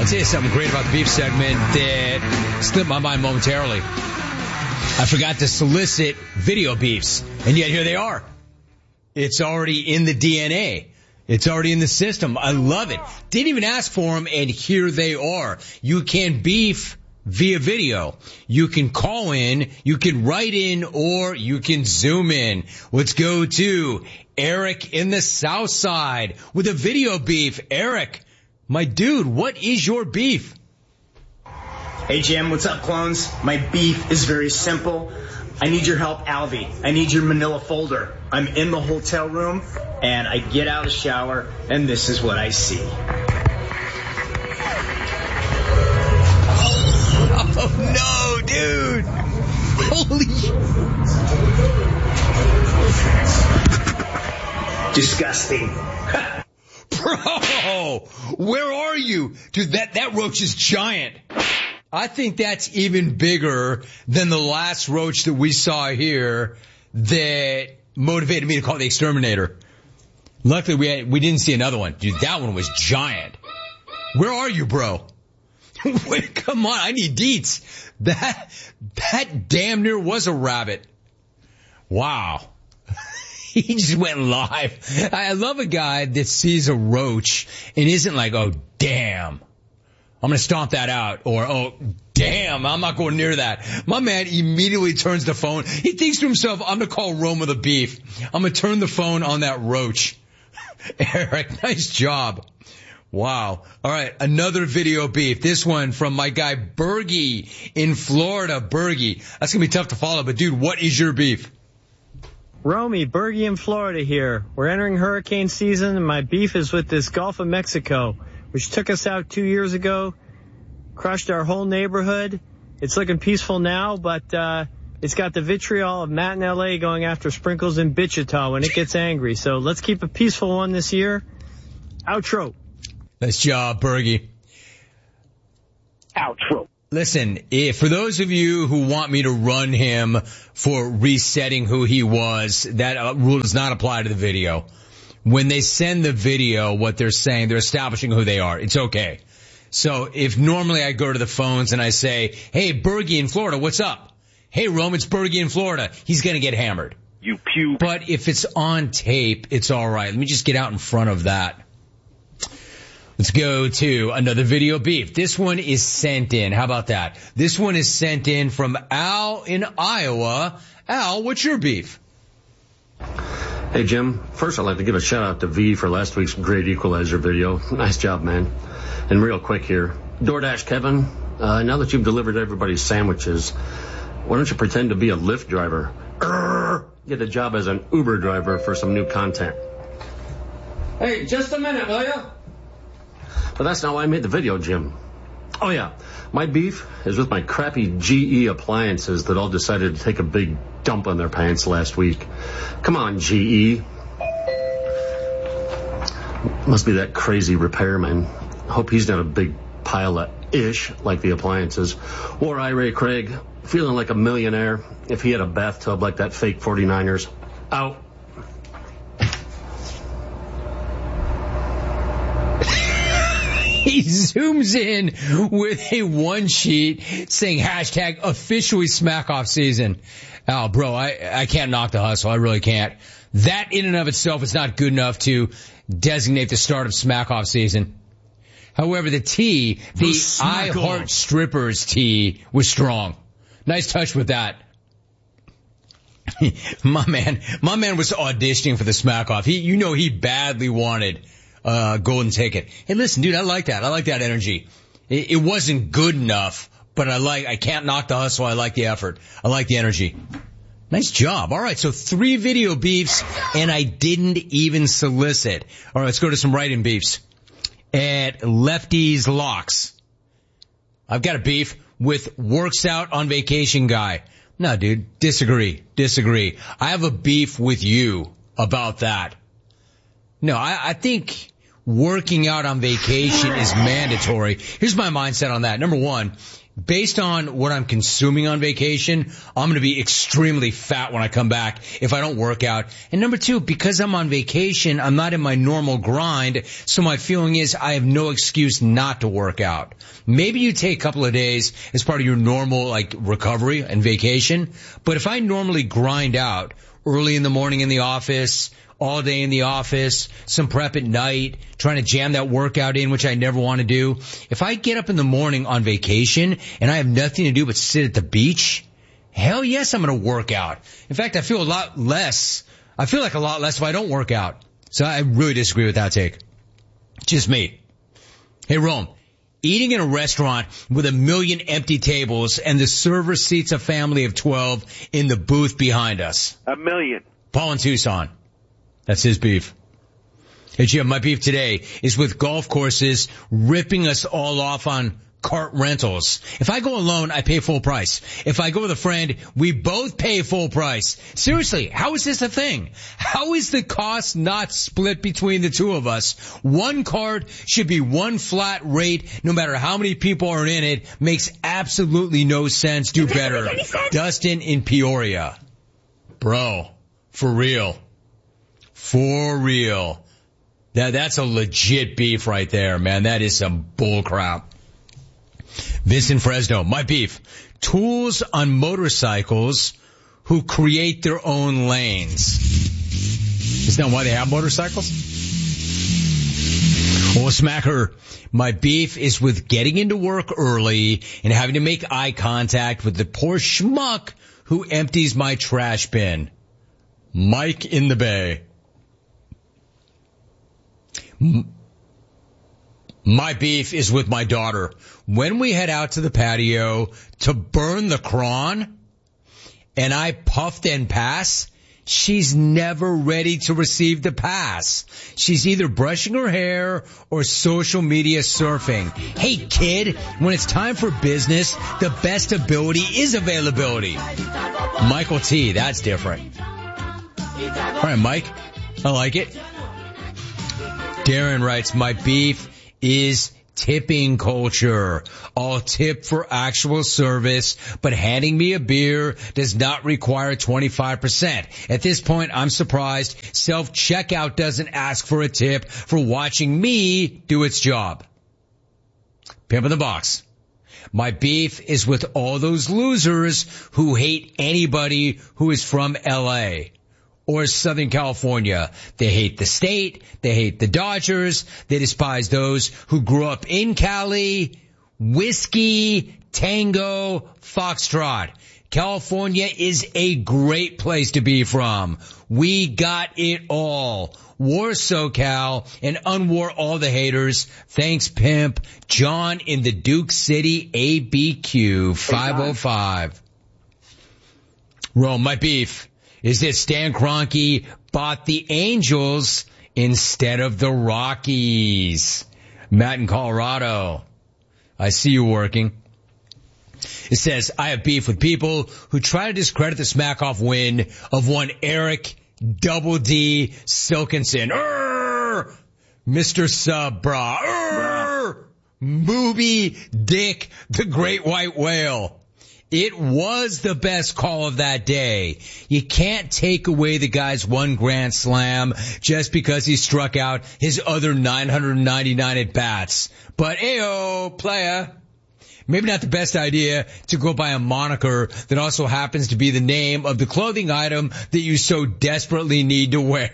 tell you something great about the beef segment that slipped my mind momentarily. I forgot to solicit video beefs, and yet here they are. It's already in the DNA. It's already in the system. I love it. Didn't even ask for them, and here they are. You can beef via video. You can call in, you can write in, or you can zoom in. Let's go to Eric in the South Side with a video beef. Eric, my dude, what is your beef? Hey, Jim, what's up, clones? My beef is very simple. I need your help, Alvy. I need your manila folder. I'm in the hotel room, and I get out of the shower, and this is what I see. Oh, no, dude. Holy... Disgusting. Bro, where are you? Dude, that roach is giant. I think that's even bigger than the last roach that we saw here that motivated me to call the exterminator. Luckily, we didn't see another one. Dude, that one was giant. Where are you, bro? Wait, come on, I need deets. That damn near was a rabbit. Wow. He just went live. I love a guy that sees a roach and isn't like, oh, damn, I'm going to stomp that out. Or, oh, damn, I'm not going near that. My man immediately turns the phone. He thinks to himself, I'm going to call Roma the beef. I'm going to turn the phone on that roach. Eric, nice job. Wow. All right, another video beef. This one from my guy Bergie in Florida. Bergie, that's going to be tough to follow, but dude, what is your beef? Romy, Bergie in Florida here. We're entering hurricane season, and my beef is with this Gulf of Mexico, which took us out 2 years ago, crushed our whole neighborhood. It's looking peaceful now, but it's got the vitriol of Matt in L.A. going after Sprinkles in Wichita when it gets angry. So let's keep a peaceful one this year. Outro. Nice job, Bergie. Outro. Listen, for those of you who want me to run him for resetting who he was, that rule does not apply to the video. When they send the video, what they're saying, they're establishing who they are. It's okay. So if normally I go to the phones and I say, hey, Bergie in Florida, what's up? Hey, Rome, it's Bergie in Florida. He's going to get hammered. You puke. But if it's on tape, it's all right. Let me just get out in front of that. Let's go to another video beef. This one is sent in. How about that? This one is sent in from Al in Iowa. Al, what's your beef? Hey, Jim. First, I'd like to give a shout-out to V for last week's great equalizer video. Nice job, man. And real quick here, DoorDash Kevin, now that you've delivered everybody's sandwiches, why don't you pretend to be a Lyft driver? Get a job as an Uber driver for some new content. Hey, just a minute, will you? But that's not why I made the video, Jim. Oh, yeah. My beef is with my crappy GE appliances that all decided to take a big dump on their pants last week. Come on, GE. Must be that crazy repairman. Hope he's not a big pile of ish like the appliances. Or Ray Craig, feeling like a millionaire if he had a bathtub like that fake 49ers. Out. He zooms in with a one sheet saying hashtag officially smack off season. Oh, bro, I can't knock the hustle. I really can't. That in and of itself is not good enough to designate the start of smack off season. However, the I Heart Strippers tee was strong. Nice touch with that. My man was auditioning for the smack off. He badly wanted golden ticket. Hey, listen, dude, I like that. I like that energy. It wasn't good enough, but I can't knock the hustle. I like the effort. I like the energy. Nice job. All right, so 3 video beefs, and I didn't even solicit. All right, let's go to some write-in beefs. At Lefty's Locks, I've got a beef with works out on vacation guy. No, dude, disagree. I have a beef with you about that. No, I think working out on vacation is mandatory. Here's my mindset on that. Number one, based on what I'm consuming on vacation, I'm going to be extremely fat when I come back if I don't work out. And number two, because I'm on vacation, I'm not in my normal grind, so my feeling is I have no excuse not to work out. Maybe you take a couple of days as part of your normal, recovery and vacation, but if I normally grind out early in the morning in the office, all day in the office, some prep at night, trying to jam that workout in, which I never want to do. If I get up in the morning on vacation and I have nothing to do but sit at the beach, hell yes, I'm going to work out. In fact, I feel like a lot less if I don't work out. So I really disagree with that take. Just me. Hey, Rome, eating in a restaurant with 1 million empty tables and the server seats a family of 12 in the booth behind us. 1 million. Paul in Tucson. That's his beef. Hey, Jim, my beef today is with golf courses ripping us all off on cart rentals. If I go alone, I pay full price. If I go with a friend, we both pay full price. Seriously, how is this a thing? How is the cost not split between the two of us? One cart should be one flat rate, no matter how many people are in it. Makes absolutely no sense. Do better. Dustin in Peoria. Bro, for real. For real. That's a legit beef right there, man. That is some bull crap. Vincent Fresno, my beef. Tools on motorcycles who create their own lanes. Isn't that why they have motorcycles? Well, Smacker, my beef is with getting into work early and having to make eye contact with the poor schmuck who empties my trash bin. Mike in the Bay. My beef is with my daughter. When we head out to the patio to burn the crawn and I puffed and pass, she's never ready to receive the pass. She's either brushing her hair or social media surfing. Hey kid, when it's time for business, the best ability is availability. Michael T, that's different. All right, Mike, I like it. Darren writes, my beef is tipping culture. I'll tip for actual service, but handing me a beer does not require 25%. At this point, I'm surprised self-checkout doesn't ask for a tip for watching me do its job. Pimp in the box. My beef is with all those losers who hate anybody who is from L.A. or Southern California. They hate the state. They hate the Dodgers. They despise those who grew up in Cali. Whiskey, Tango, Foxtrot. California is a great place to be from. We got it all. War SoCal and unwar all the haters. Thanks, pimp. John in the Duke City ABQ 505. Rome, my beef is that Stan Kroenke bought the Angels instead of the Rockies. Matt in Colorado. I see you working. It says, I have beef with people who try to discredit the smack-off win of one Eric Double D Silkinson. Mr. Sub, brah. Moby Dick, the great white whale. It was the best call of that day. You can't take away the guy's one grand slam just because he struck out his other 999 at-bats. But ayo, playa. Maybe not the best idea to go by a moniker that also happens to be the name of the clothing item that you so desperately need to wear.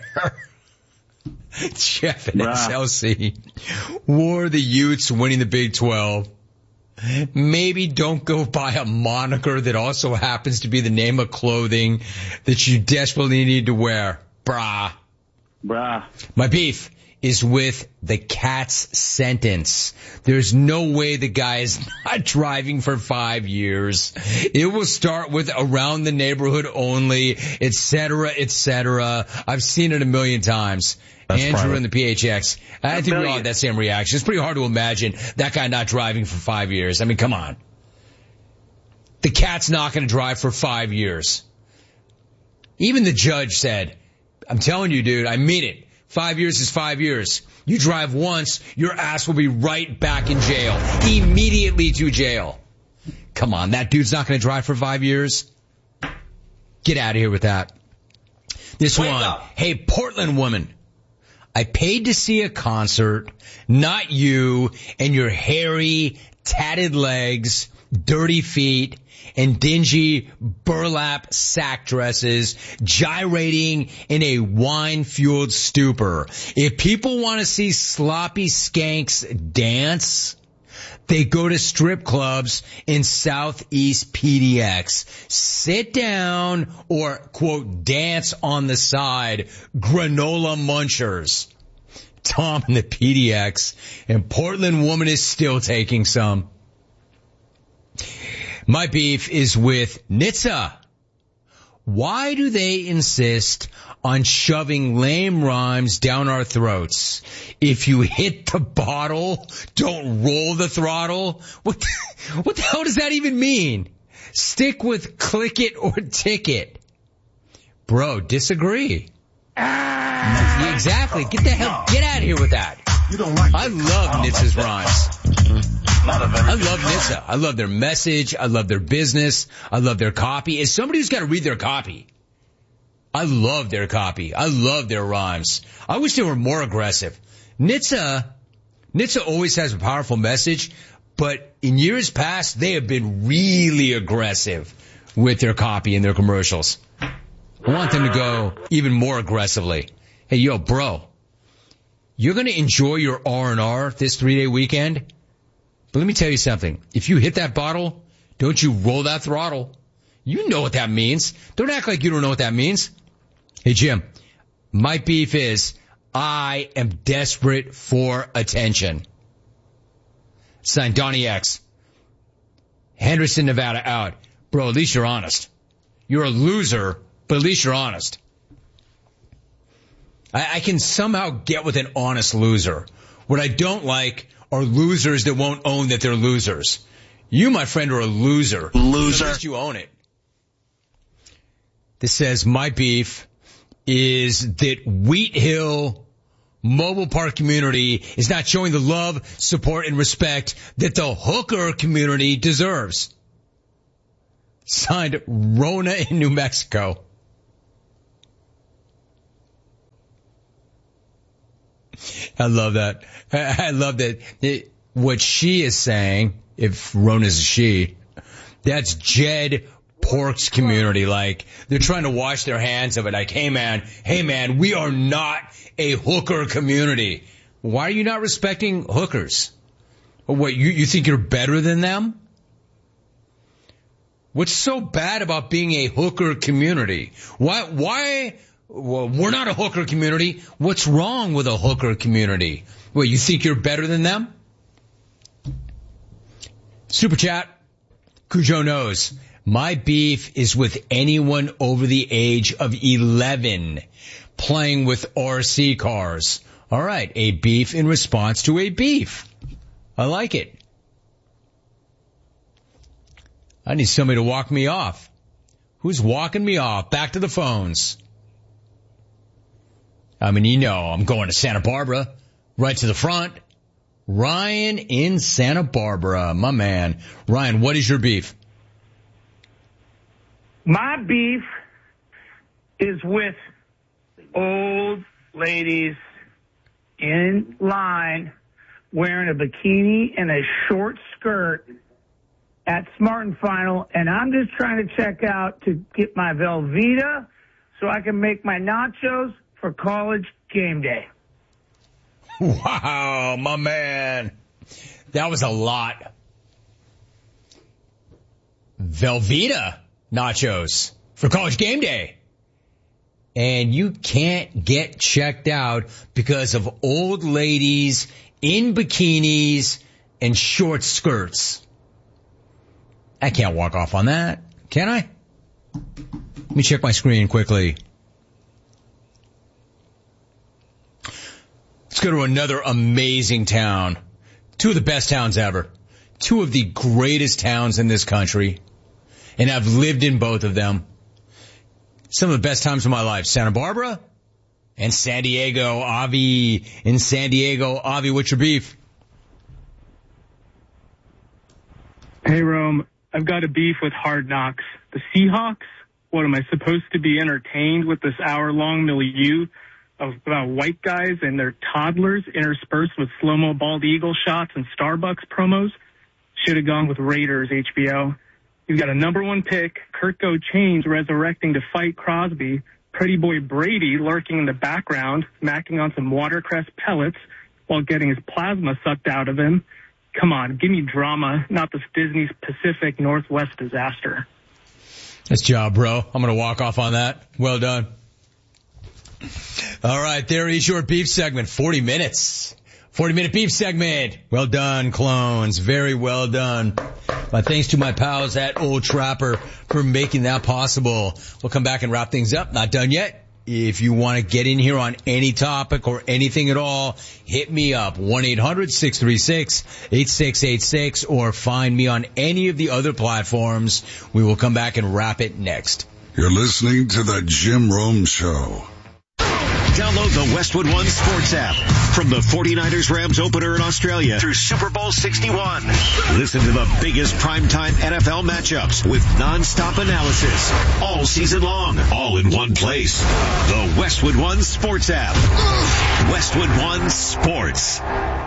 Jeff and SLC. War the Utes winning the Big 12. Maybe don't go by a moniker that also happens to be the name of clothing that you desperately need to wear. Brah. My beef is with the cat's sentence. There's no way the guy is not driving for 5 years. It will start with around the neighborhood only, etc., etc. I've seen it 1 million times. That's Andrew private. In the PHX. I think we all had that same reaction. It's pretty hard to imagine that guy not driving for 5 years. I mean, come on. The cat's not going to drive for 5 years. Even the judge said, I'm telling you, dude, I mean it. 5 years is 5 years. You drive once, your ass will be right back in jail. Immediately to jail. Come on, that dude's not going to drive for 5 years. Get out of here with that. This Wake one. up. Hey, Portland woman. I paid to see a concert, not you and your hairy, tatted legs, dirty feet, and dingy burlap sack dresses gyrating in a wine-fueled stupor. If people want to see sloppy skanks dance, they go to strip clubs in Southeast PDX. Sit down or, quote, dance on the side. Granola munchers. Tom in the PDX. And Portland woman is still taking some. My beef is with Nitsa. Why do they insist on shoving lame rhymes down our throats? If you hit the bottle, don't roll the throttle. What the hell does that even mean? Stick with click it or ticket. Bro, disagree. Exactly. Get out of here with that. You don't like I love Nitsa's rhymes. I love Nitsa. I love their message. I love their business. I love their copy. As somebody who's got to read their copy, I love their copy. I love their rhymes. I wish they were more aggressive. Nitsa always has a powerful message, but in years past, they have been really aggressive with their copy and their commercials. I want them to go even more aggressively. Hey, yo, bro, you're going to enjoy your R&R this 3-day weekend? But let me tell you something. If you hit that bottle, don't you roll that throttle. You know what that means. Don't act like you don't know what that means. Hey, Jim, my beef is I am desperate for attention. Signed, Donnie X. Henderson, Nevada, out. Bro, at least you're honest. You're a loser, but at least you're honest. I can somehow get with an honest loser. What I don't like are losers that won't own that they're losers. You, my friend, are a loser. Loser. At least you own it. This says, my beef is that Wheat Hill Mobile Park community is not showing the love, support, and respect that the hooker community deserves. Signed, Rona in New Mexico. I love that. I love that. What she is saying, if Rona's a she, that's Jed Pork's community. Like, they're trying to wash their hands of it. Like, hey man, we are not a hooker community. Why are you not respecting hookers? What, you think you're better than them? What's so bad about being a hooker community? Why? Well, we're not a hooker community. What's wrong with a hooker community? Well, you think you're better than them? Super chat. Cujo knows. My beef is with anyone over the age of 11 playing with RC cars. All right, a beef in response to a beef. I like it. I need somebody to walk me off. Who's walking me off? Back to the phones. I mean, you know, I'm going to Santa Barbara, right to the front. Ryan in Santa Barbara, my man. Ryan, what is your beef? My beef is with old ladies in line wearing a bikini and a short skirt at Smart and Final, and I'm just trying to check out to get my Velveeta so I can make my nachos for college game day. Wow, my man. That was a lot. Velveeta nachos for college game day. And you can't get checked out because of old ladies in bikinis and short skirts. I can't walk off on that, can I? Let me check my screen quickly. Let's go to another amazing town. Two of the best towns ever. Two of the greatest towns in this country. And I've lived in both of them. Some of the best times of my life. Santa Barbara and San Diego. Avi in San Diego. Avi, what's your beef? Hey, Rome. I've got a beef with Hard Knocks. The Seahawks, what am I supposed to be entertained with this hour-long milieu about white guys and their toddlers interspersed with slow-mo bald eagle shots and Starbucks promos? Should have gone with Raiders, HBO. You've got a number 1 pick, Kurt Chains resurrecting to fight Crosby, Pretty Boy Brady lurking in the background, macking on some watercress pellets while getting his plasma sucked out of him. Come on, give me drama, not this Disney's Pacific Northwest disaster. Nice job, bro. I'm going to walk off on that. Well done. All right, there is your beef segment. 40 minutes. 40-minute beef segment. Well done, clones. Very well done. My thanks to my pals at Old Trapper for making that possible. We'll come back and wrap things up. Not done yet. If you want to get in here on any topic or anything at all, hit me up, 1-800-636-8686, or find me on any of the other platforms. We will come back and wrap it next. You're listening to The Jim Rome Show. Download the Westwood One Sports app from the 49ers Rams opener in Australia through Super Bowl 61. Listen to the biggest primetime NFL matchups with nonstop analysis all season long, all in one place. The Westwood One Sports app. Westwood One Sports.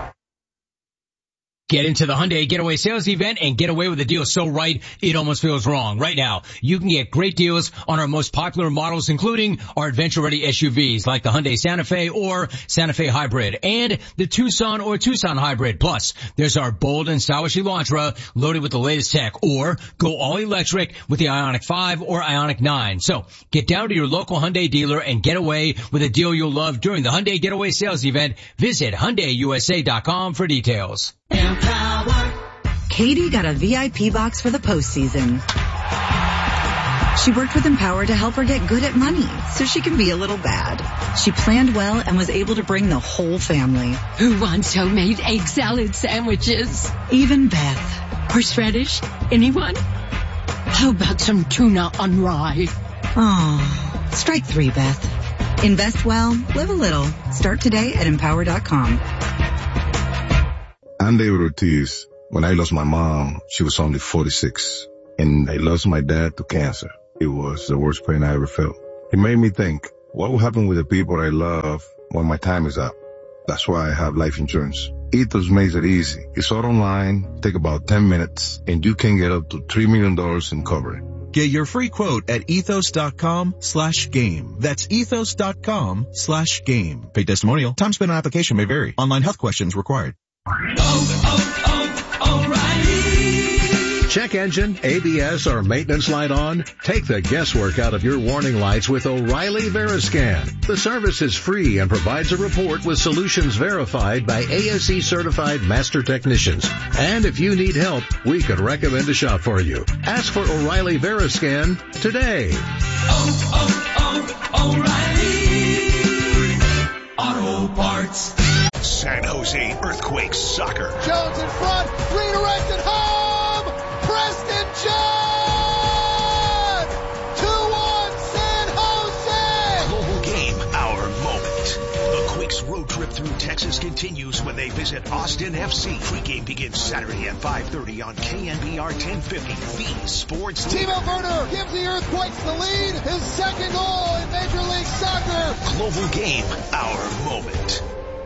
Get into the Hyundai Getaway Sales Event and get away with a deal so right, it almost feels wrong. Right now, you can get great deals on our most popular models, including our adventure-ready SUVs like the Hyundai Santa Fe or Santa Fe Hybrid and the Tucson or Tucson Hybrid. Plus, there's our bold and stylish Elantra loaded with the latest tech, or go all electric with the Ioniq 5 or Ioniq 9. So, get down to your local Hyundai dealer and get away with a deal you'll love during the Hyundai Getaway Sales Event. Visit HyundaiUSA.com for details. Empower. Katie got a VIP box for the postseason. She worked with Empower to help her get good at money so she can be a little bad. She planned well and was able to bring the whole family. Who wants homemade egg salad sandwiches? Even Beth. Horseradish? Anyone? How about some tuna on rye? Oh, strike 3, Beth. Invest well, live a little. Start today at Empower.com. I'm David Ortiz. When I lost my mom, she was only 46. And I lost my dad to cancer. It was the worst pain I ever felt. It made me think, what will happen with the people I love when my time is up? That's why I have life insurance. Ethos makes it easy. It's all online, take about 10 minutes, and you can get up to $3 million in coverage. Get your free quote at ethos.com/game. That's ethos.com/game. Paid testimonial. Time spent on application may vary. Online health questions required. O'Reilly. Check engine, ABS, or maintenance light on? Take the guesswork out of your warning lights with O'Reilly Veriscan. The service is free and provides a report with solutions verified by ASE certified master technicians. And if you need help, we could recommend a shop for you. Ask for O'Reilly Veriscan today. O'Reilly Auto Parts. San Jose Earthquakes soccer. Jones in front, redirected home. Preston John! 2-1 San Jose! Global game, our moment. The Quakes road trip through Texas continues when they visit Austin FC. Pre-game begins Saturday at 5:30 on KNBR 1050. The Sports Timo Werner gives the Earthquakes the lead. His second goal in Major League Soccer. Global game, our moment.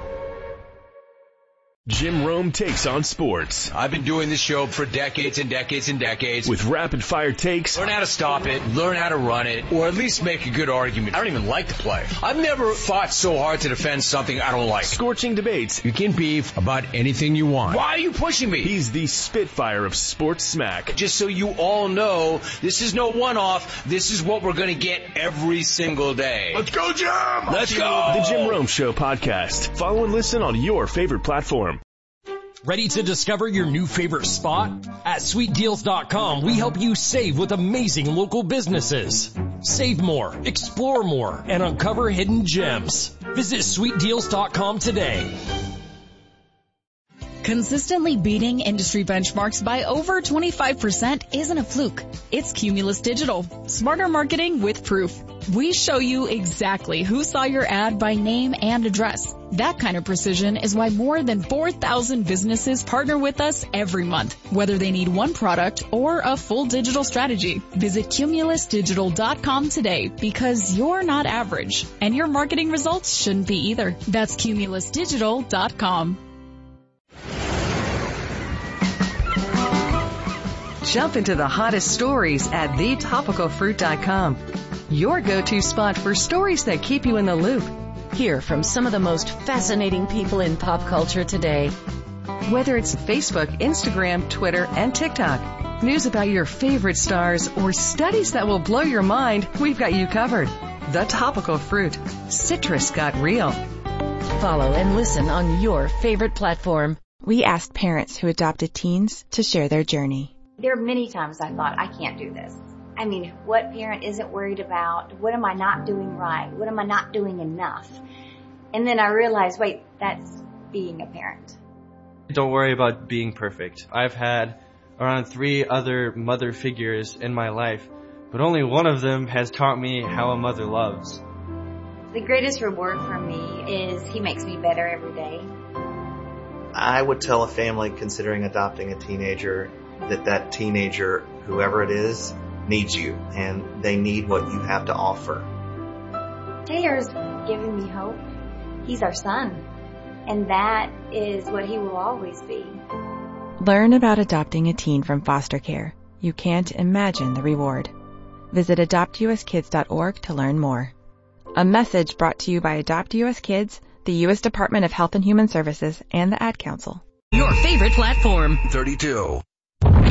Jim Rome takes on sports. I've been doing this show for decades and decades and decades. With rapid fire takes. Learn how to stop it, learn how to run it, or at least make a good argument. I don't even like to play. I've never fought so hard to defend something I don't like. Scorching debates. You can beef about anything you want. Why are you pushing me? He's the Spitfire of sports smack. Just so you all know, this is no one-off. This is what we're going to get every single day. Let's go, Jim! Let's go! The Jim Rome Show podcast. Follow and listen on your favorite platform. Ready to discover your new favorite spot? At SweetDeals.com, we help you save with amazing local businesses. Save more, explore more, and uncover hidden gems. Visit SweetDeals.com today. Consistently beating industry benchmarks by over 25% isn't a fluke. It's Cumulus Digital. Smarter marketing with proof. We show you exactly who saw your ad by name and address. That kind of precision is why more than 4,000 businesses partner with us every month, whether they need one product or a full digital strategy. Visit cumulusdigital.com today because you're not average, and your marketing results shouldn't be either. That's cumulusdigital.com. Jump into the hottest stories at thetopicalfruit.com. Your go-to spot for stories that keep you in the loop. Hear from some of the most fascinating people in pop culture today. Whether it's Facebook, Instagram, Twitter, and TikTok, news about your favorite stars, or studies that will blow your mind, we've got you covered. The Topical Fruit. Citrus got real. Follow and listen on your favorite platform. We asked parents who adopted teens to share their journey. There are many times I thought, I can't do this. I mean, what parent isn't worried about? What am I not doing right? What am I not doing enough? And then I realized, wait, that's being a parent. Don't worry about being perfect. I've had around 3 other mother figures in my life, but only one of them has taught me how a mother loves. The greatest reward for me is he makes me better every day. I would tell a family considering adopting a teenager that teenager, whoever it is, needs you, and they need what you have to offer. Taylor's given me hope. He's our son, and that is what he will always be. Learn about adopting a teen from foster care. You can't imagine the reward. Visit adoptuskids.org to learn more. A message brought to you by Adopt US Kids, the U.S. Department of Health and Human Services, and the Ad Council. Your favorite platform. 32.